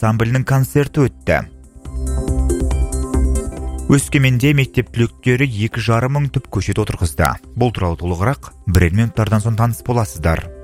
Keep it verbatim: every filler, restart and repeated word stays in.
ансамблінің концерті өтті. Өскеменде мектеп түлектері екі жарым мың түп көшет отырғызды. Бұл туралы толығырақ бірер минуттардан соң таныс боласыздар.